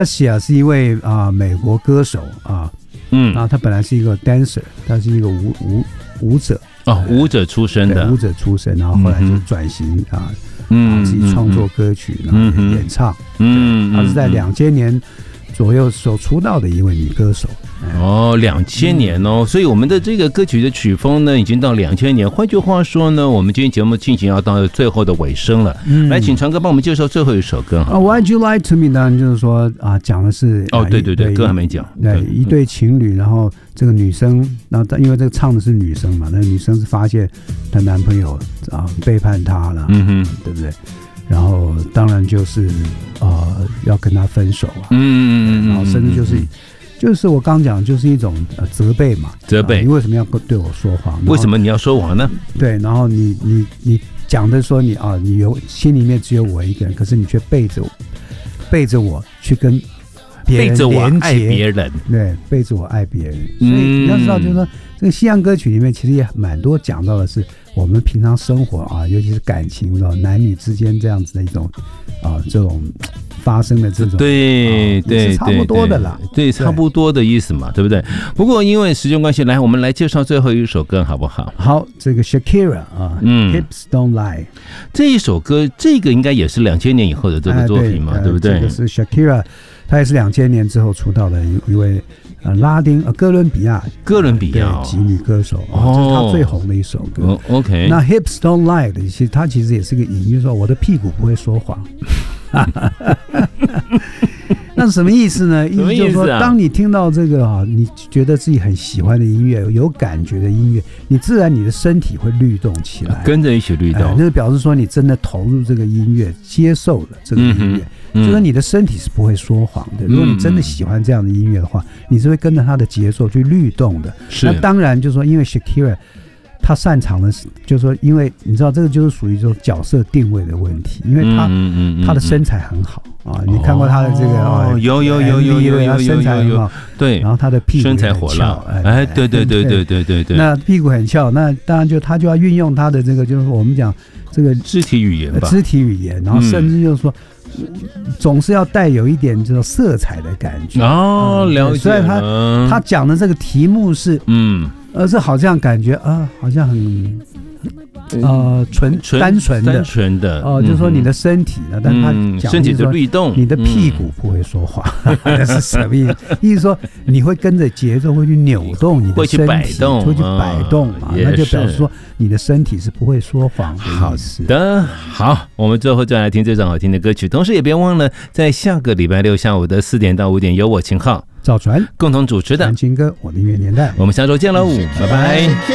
Sia 是一位美国歌手然后他本来是一个 dancer， 他是一个舞者舞者出身的， 舞者出身，然后后来就转型自己创作歌曲，然后演唱。他是在2000年左右所出道的一位女歌手。 2000年哦，所以我们的这个歌曲的曲风呢，已经到2000年。换句话说呢，我们今天节目进行要到最后的尾声了。来，请传哥帮我们介绍最后一首歌。 Why'd You Lie to Me 当然就是说讲的是对，歌还没讲。 对，一对情侣，然后这个女生，然后因为这个唱的是女生嘛，那女生是发现她男朋友背叛她了，对不对？然后当然就是要跟他分手然后甚至就是我刚讲，就是一种责备嘛， 责备， 你为什么要对我说谎？ 为什么你要说谎呢？ 对，然后你讲的说你心里面只有我一个人，可是你却背着我去跟别人连结，背着我爱别人，对，背着我爱别人。所以你要知道，就是说这个西洋歌曲里面其实也蛮多讲到的是我们平常生活尤其是感情的男女之间这样子的一种这种发生的这种， 对， 是差不多的啦， 对，差不多的意思嘛，对不对？不过因为时间关系，来，我们来介绍最后一首歌好不好？ 好，这个 Shakira Hips Don't Lie 这一首歌，这个应该也是2000年以后的这个作品嘛，对不对？ 这个是 Shakira， 她也是2000年之后出道的一位拉丁哥伦比亚籍女歌手，这是她最红的一首歌。 OK， 那 Hips Don't Lie 的，它其实也是个隐喻，说我的屁股不会说谎。那是什么意思呢？意思就是说，当你听到这个你觉得自己很喜欢的音乐，有感觉的音乐，你自然你的身体会律动起来， 跟着一起律动， 那就表示说你真的投入这个音乐，接受了这个音乐，就说你的身体是不会说谎的。如果你真的喜欢这样的音乐的话，你是会跟着它的节奏去律动的。那当然就是说，因为 Shakira他擅长的是，就是说，因为你知道这个就是属于这种角色定位的问题，因为他的身材很好你看过他的这个有身材很好， 对， 然后他的屁股身材火辣，对， 那屁股很翘，那当然他就要运用他的这个，就是我们讲这个肢体语言吧， 然后甚至就是说总是要带有一点这种色彩的感觉了解。 所以他讲的这个题目是是好像感觉好像很单纯的就是说你的身体呢，但他讲身体的律动， 你的屁股不会说话，那是什么意思？意思说你会跟着节奏会去扭动你的身体，会去摆动嘛，那就表示说你的身体是不会说谎的意思。 好，我们最后再来听这首好听的歌曲，同时也别忘了在下个礼拜六下午的4点到5点，由我秦昊、 赵传共同主持的 《情歌我的音乐年代》， 我们下周见喽，拜拜。